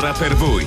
un'ora per voi.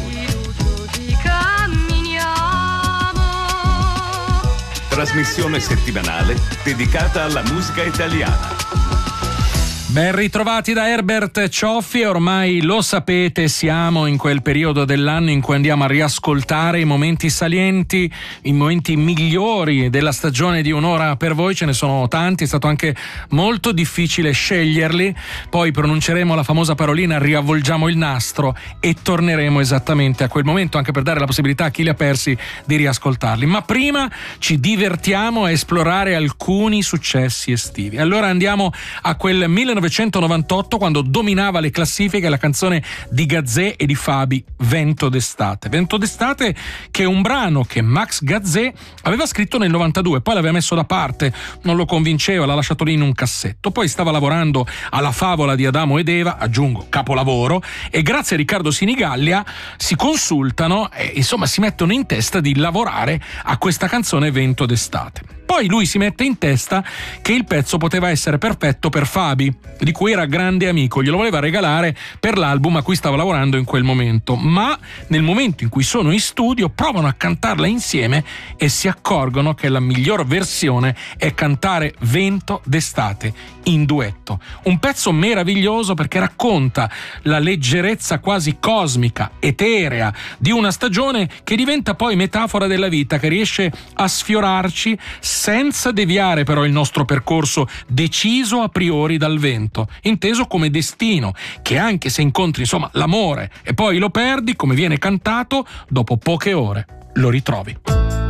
Trasmissione settimanale dedicata alla musica italiana. Ben ritrovati da Herbert Cioffi. Ormai lo sapete, siamo in quel periodo dell'anno in cui andiamo a riascoltare i momenti salienti, i momenti migliori della stagione di Un'ora per voi. Ce ne sono tanti, è stato anche molto difficile sceglierli. Poi pronunceremo la famosa parolina, riavvolgiamo il nastro e torneremo esattamente a quel momento, anche per dare la possibilità a chi li ha persi di riascoltarli. Ma prima ci divertiamo a esplorare alcuni successi estivi. Allora andiamo a quel 1998, quando dominava le classifiche la canzone di Gazzè e di Fabi, Vento d'estate. Vento d'estate, che è un brano che Max Gazzè aveva scritto nel 92, poi l'aveva messo da parte, non lo convinceva, l'ha lasciato lì in un cassetto. Poi stava lavorando alla favola di Adamo ed Eva, aggiungo capolavoro, e grazie a Riccardo Sinigallia si consultano e insomma si mettono in testa di lavorare a questa canzone Vento d'estate. Poi lui si mette in testa che il pezzo poteva essere perfetto per Fabi, di cui era grande amico, glielo voleva regalare per l'album a cui stava lavorando in quel momento, ma nel momento in cui sono in studio provano a cantarla insieme e si accorgono che la miglior versione è cantare Vento d'estate in duetto. Un pezzo meraviglioso perché racconta la leggerezza quasi cosmica, eterea di una stagione che diventa poi metafora della vita, che riesce a sfiorarci senza deviare però il nostro percorso deciso a priori dal vento, inteso come destino, che anche se incontri insomma l'amore e poi lo perdi, come viene cantato, dopo poche ore lo ritrovi.